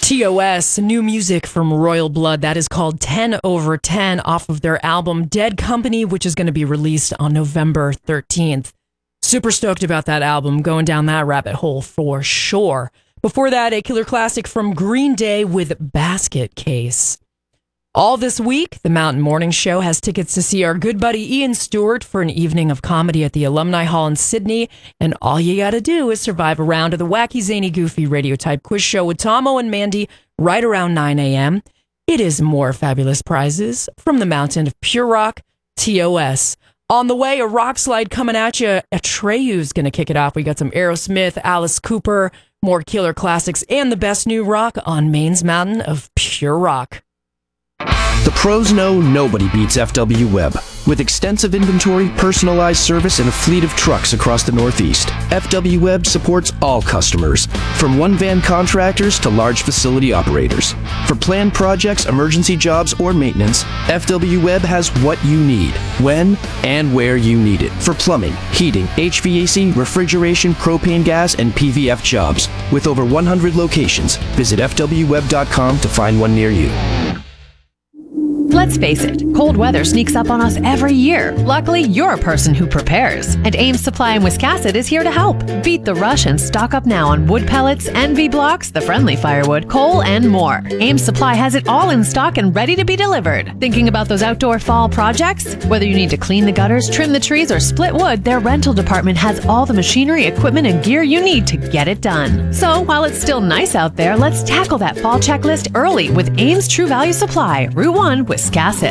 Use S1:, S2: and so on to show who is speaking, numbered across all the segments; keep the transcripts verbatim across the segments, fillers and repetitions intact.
S1: T O S, new music from Royal Blood. That is called ten over ten off of their album Dead Company, which is going to be released on November thirteenth. Super stoked about that album, going down that rabbit hole for sure. Before that, a killer classic from Green Day with Basket Case. All this week, the Mountain Morning Show has tickets to see our good buddy Ian Stewart for an evening of comedy at the Alumni Hall in Sydney. And all you got to do is survive a round of the wacky, zany, goofy radio type quiz show with Tomo and Mandy right around nine a.m. It is more fabulous prizes from the Mountain of Pure Rock, T O S. On the way, a rock slide coming at you. Atreyu's going to kick it off. We got some Aerosmith, Alice Cooper, more killer classics, and the best new rock on Maine's Mountain of Pure Rock.
S2: The pros know nobody beats F W Web. With extensive inventory, personalized service, and a fleet of trucks across the Northeast, F W Web supports all customers, from one-van contractors to large facility operators. For planned projects, emergency jobs, or maintenance, F W Web has what you need, when and where you need it. For plumbing, heating, H V A C, refrigeration, propane gas, and P V F jobs. With over one hundred locations, visit F W web dot com to find one near you.
S3: Let's face it, cold weather sneaks up on us every year. Luckily, you're a person who prepares. And Ames Supply in Wiscasset is here to help. Beat the rush and stock up now on wood pellets, N V blocks, the friendly firewood, coal, and more. Ames Supply has it all in stock and ready to be delivered. Thinking about those outdoor fall projects? Whether you need to clean the gutters, trim the trees, or split wood, their rental department has all the machinery, equipment, and gear you need to get it done. So, while it's still nice out there, let's tackle that fall checklist early with Ames True Value Supply, Route one, Wiscasset.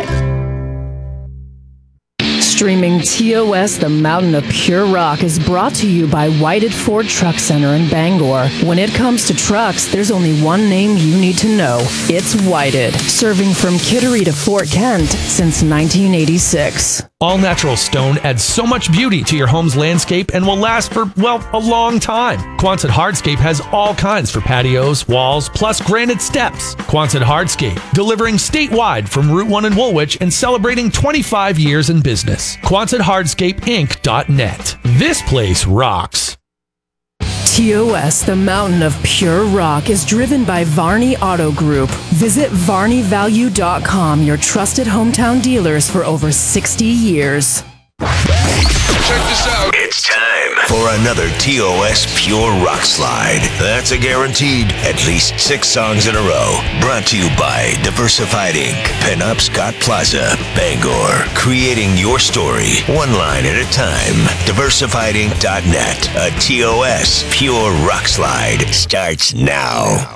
S1: Streaming T O S, the Mountain of Pure Rock, is brought to you by Whited Ford Truck Center in Bangor. When it comes to trucks, there's only one name you need to know. It's Whited, serving from Kittery to Fort Kent since nineteen eighty-six.
S4: All natural stone adds so much beauty to your home's landscape and will last for, well, a long time. Quonset Hardscape has all kinds for patios, walls, plus granite steps. Quonset Hardscape, delivering statewide from Route one in Woolwich and celebrating twenty-five years in business. Quonset Hardscape Inc dot net. This place rocks.
S1: T O S, the Mountain of Pure Rock, is driven by Varney Auto Group. Visit Varney Value dot com, your trusted hometown dealers for over sixty years.
S5: Check this out. It's time for another T O S Pure Rock Slide. That's a guaranteed at least six songs in a row. Brought to you by Diversified Incorporated. Pinup Scott Plaza, Bangor. Creating your story, one line at a time. Diversified Inc dot net. A T O S Pure Rock Slide starts now.